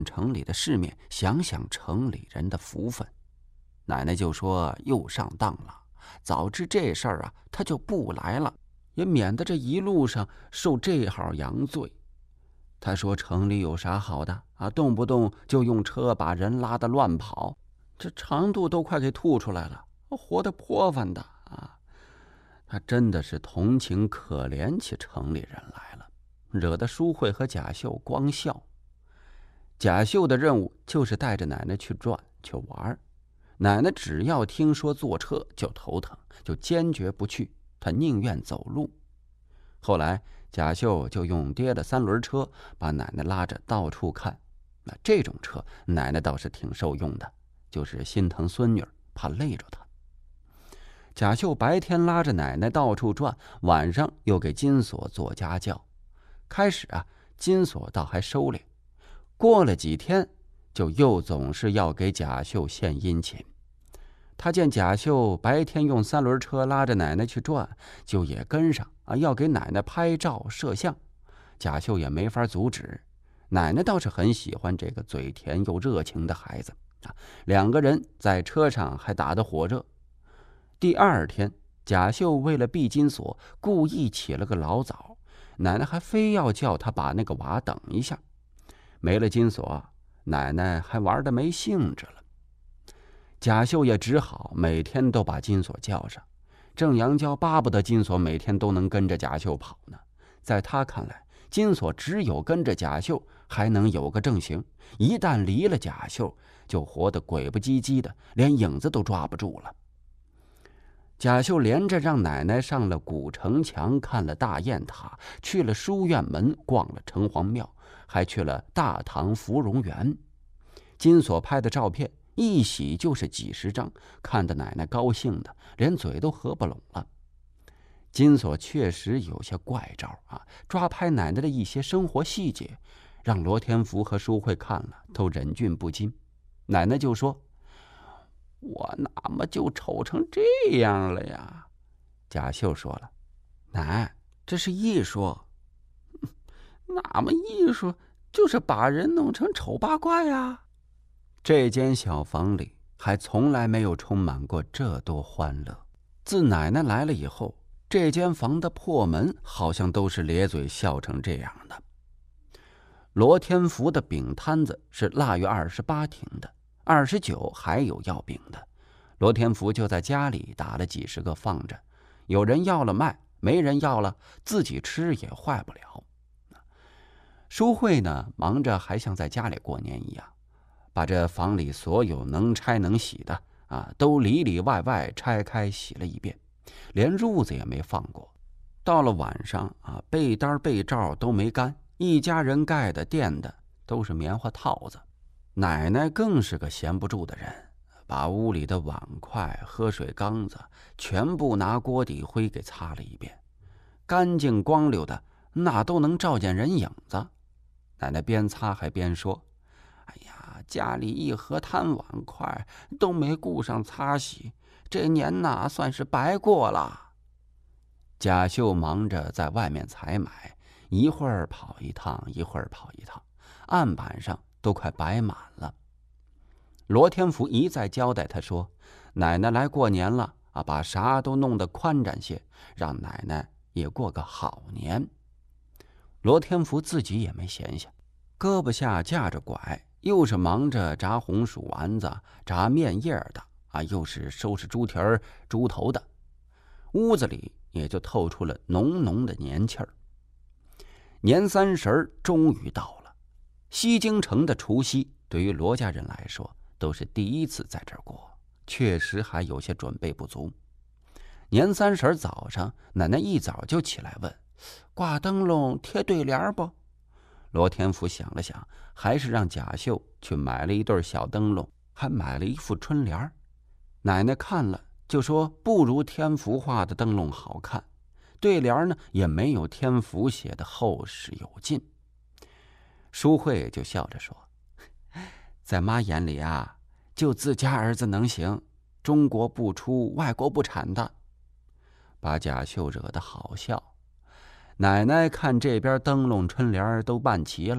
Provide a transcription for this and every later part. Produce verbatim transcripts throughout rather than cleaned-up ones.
城里的世面，享享城里人的福分。奶奶就说又上当了，早知这事儿啊，她就不来了，也免得这一路上受这号洋罪。她说城里有啥好的啊，动不动就用车把人拉得乱跑，这肠肚都快给吐出来了，活得泼饭的啊！她真的是同情可怜起城里人来了，惹得淑慧和贾秀光笑。贾秀的任务就是带着奶奶去转去玩，奶奶只要听说坐车就头疼，就坚决不去，她宁愿走路。后来贾秀就用爹的三轮车把奶奶拉着到处看，那这种车奶奶倒是挺受用的，就是心疼孙女，怕累着她。贾秀白天拉着奶奶到处转，晚上又给金锁做家教。开始啊，金锁倒还收敛，过了几天，就又总是要给贾秀献殷勤。他见贾秀白天用三轮车拉着奶奶去转，就也跟上啊，要给奶奶拍照摄像。贾秀也没法阻止，奶奶倒是很喜欢这个嘴甜又热情的孩子啊。两个人在车上还打得火热。第二天，贾秀为了避金锁，故意起了个老早，奶奶还非要叫他把那个娃等一下。没了金锁，奶奶还玩得没兴致了。贾秀也只好每天都把金锁叫上。郑阳娇巴不得金锁每天都能跟着贾秀跑呢，在他看来，金锁只有跟着贾秀还能有个正形，一旦离了贾秀，就活得鬼不唧唧的，连影子都抓不住了。贾秀连着让奶奶上了古城墙，看了大雁塔，去了书院门，逛了城隍庙，还去了大唐芙蓉园。金锁拍的照片一洗就是几十张，看得奶奶高兴的连嘴都合不拢了。金锁确实有些怪招啊，抓拍奶奶的一些生活细节，让罗天福和淑慧看了都忍俊不禁。奶奶就说：“我哪么就丑成这样了呀？”贾秀说了：“奶，这是艺术。”“哪么艺术？就是把人弄成丑八怪呀！”这间小房里还从来没有充满过这多欢乐。自奶奶来了以后，这间房的破门好像都是咧嘴笑成这样的。罗天福的饼摊子是腊月二十八停的，二十九还有要饼的。罗天福就在家里打了几十个放着，有人要了卖，没人要了自己吃也坏不了。淑慧呢，忙着还像在家里过年一样，把这房里所有能拆能洗的啊，都里里外外拆开洗了一遍，连褥子也没放过。到了晚上啊，被单被罩都没干，一家人盖的垫的都是棉花套子。奶奶更是个闲不住的人，把屋里的碗筷、喝水缸子全部拿锅底灰给擦了一遍，干净光溜的，那都能照见人影子。奶奶边擦还边说：“哎呀，家里一盒摊碗筷都没顾上擦洗，这年哪算是白过了。”贾秀忙着在外面采买，一会儿跑一趟，一会儿跑一趟，案板上都快摆满了。罗天福一再交代他说：“奶奶来过年了啊，把啥都弄得宽展些，让奶奶也过个好年。”罗天福自己也没闲下，胳膊下架着拐，又是忙着炸红薯丸子、炸面叶的啊，又是收拾猪蹄儿、猪头的，屋子里也就透出了浓浓的年气儿。年三十终于到了，西京城的除夕对于罗家人来说都是第一次在这儿过，确实还有些准备不足。年三十早上，奶奶一早就起来问：“挂灯笼贴对联不？”罗天福想了想，还是让贾秀去买了一对小灯笼，还买了一副春联。奶奶看了就说不如天福画的灯笼好看，对联呢也没有天福写的厚实有劲。淑慧就笑着说：“在妈眼里啊，就自家儿子能行，中国不出外国不产的。”把贾秀惹得好笑。奶奶看这边灯笼春联都办齐了，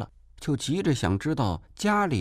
就急着想知道家里